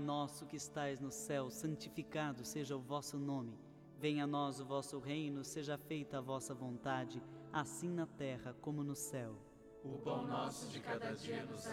nosso que estais no céu, santificado seja o vosso nome. Venha a nós o vosso reino, seja feita a vossa vontade, assim na terra como no céu. O pão nosso de cada dia nos